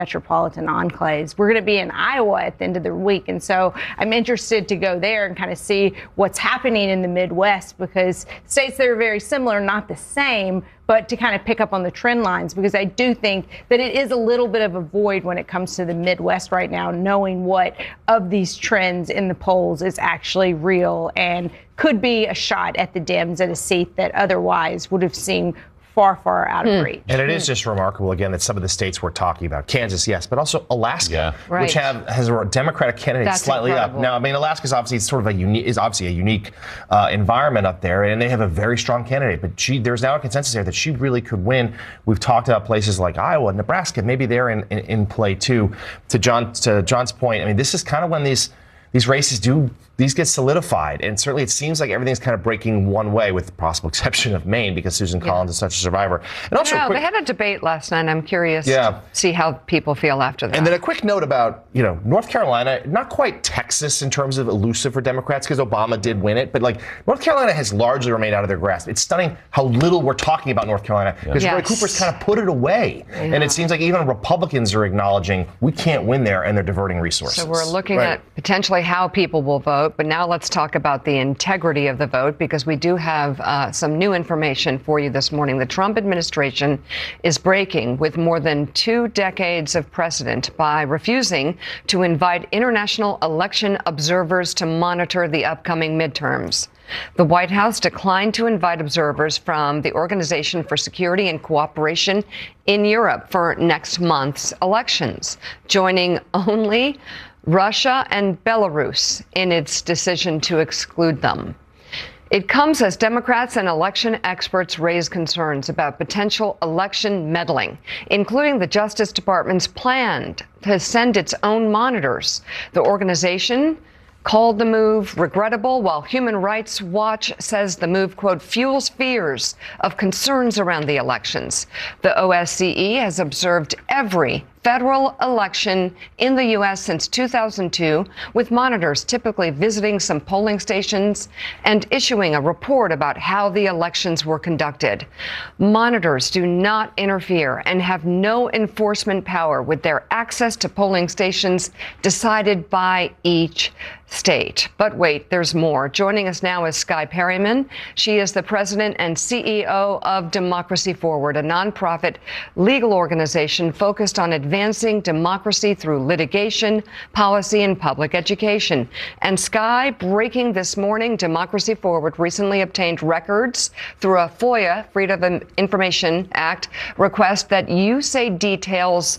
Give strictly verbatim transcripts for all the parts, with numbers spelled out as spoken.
metropolitan enclaves. We're going to be in Iowa at the end of the week. And so I'm interested to go there and kind of see what's happening in the Midwest, because states that are very similar, not the same, but to kind of pick up on the trend lines, because I do think that it is a little bit of a void when it comes to the Midwest right now, knowing what of these trends in the polls is actually real and could be a shot at the Dems at a seat that otherwise would have seemed far, far out of reach. And it is just remarkable, again, that some of the states we're talking about, Kansas, yes, but also Alaska, yeah. right. which have has a Democratic candidate That's slightly incredible. up. Now, I mean, Alaska is obviously sort of a unique is obviously a unique uh, environment up there, and they have a very strong candidate. But she, there's now a consensus there that she really could win. We've talked about places like Iowa, Nebraska, maybe they're in, in, in play too. To John, to John's point, I mean, this is kind of when these these races do. These get solidified, and certainly it seems like everything's kind of breaking one way, with the possible exception of Maine, because Susan Collins yeah. is such a survivor. And also, no, quick, they had a debate last night. I'm curious yeah. to see how people feel after that. And then a quick note about, you know, North Carolina, not quite Texas in terms of elusive for Democrats, because Obama did win it, but like North Carolina has largely remained out of their grasp. It's stunning how little we're talking about North Carolina, because yes. Roy Cooper's kind of put it away. Yeah. And it seems like even Republicans are acknowledging we can't win there, and they're diverting resources. So we're looking right. at potentially how people will vote, but now let's talk about the integrity of the vote, because we do have uh, some new information for you this morning. The Trump administration is breaking with more than two decades of precedent by refusing to invite international election observers to monitor the upcoming midterms. The White House declined to invite observers from the Organization for Security and Cooperation in Europe for next month's elections, joining only Russia and Belarus in its decision to exclude them. It comes as Democrats and election experts raise concerns about potential election meddling, including the Justice Department's plan to send its own monitors. The organization called the move regrettable, while Human Rights Watch says the move, quote, fuels fears of concerns around the elections. The O S C E has observed every federal election in the U S since two thousand two, with monitors typically visiting some polling stations and issuing a report about how the elections were conducted. Monitors do not interfere and have no enforcement power, with their access to polling stations decided by each state. But wait, there's more. Joining us now is Skye Perryman. She is the president and C E O of Democracy Forward, a nonprofit legal organization focused on advancing democracy through litigation, policy, and public education. And Skye, breaking this morning, Democracy Forward recently obtained records through a FOIA, Freedom of Information Act, request that you say details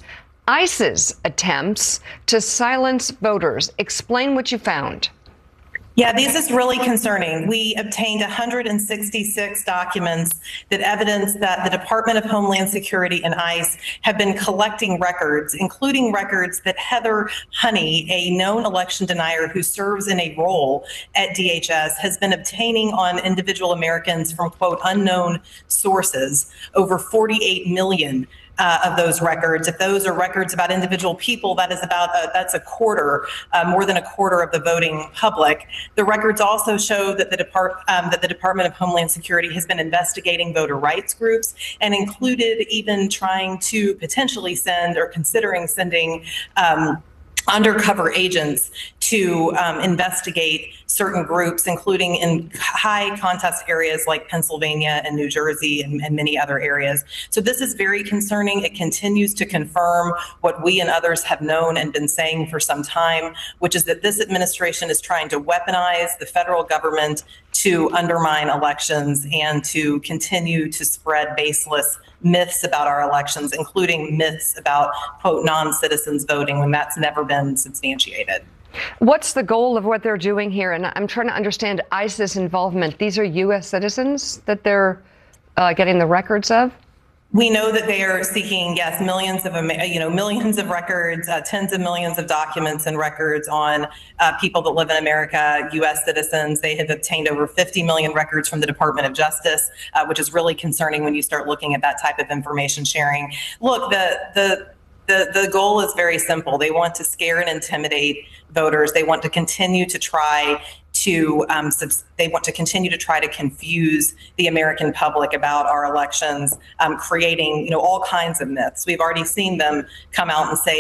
ICE's attempts to silence voters. Explain what you found. Yeah, this is really concerning. We obtained one hundred sixty-six documents that evidence that the Department of Homeland Security and ICE have been collecting records, including records that Heather Honey, a known election denier who serves in a role at D H S, has been obtaining on individual Americans from, quote, unknown sources, over forty-eight million Uh, of those records. If those are records about individual people, that is about a, that's a quarter, uh, more than a quarter of the voting public. The records also show that the Depart um, that the Department of Homeland Security has been investigating voter rights groups, and included even trying to potentially send or considering sending um, undercover agents to um, investigate certain groups, including in high contest areas like Pennsylvania and New Jersey and, and many other areas. So this is very concerning. It continues to confirm what we and others have known and been saying for some time, which is that this administration is trying to weaponize the federal government to undermine elections and to continue to spread baseless myths about our elections, including myths about, quote, non-citizens voting, when that's never been substantiated. What's the goal of what they're doing here? And I'm trying to understand ICE's involvement. These are U S citizens that they're uh, getting the records of? We know that they are seeking, yes, millions of, you know, millions of records, uh, tens of millions of documents and records on uh, people that live in America, U S citizens. They have obtained over fifty million records from the Department of Justice, uh, which is really concerning when you start looking at that type of information sharing. Look, the the The, the goal is very simple. They want to scare and intimidate voters. They want to continue to try to, um, subs- they want to continue to try to confuse the American public about our elections, um, creating, you know, all kinds of myths. We've already seen them come out and say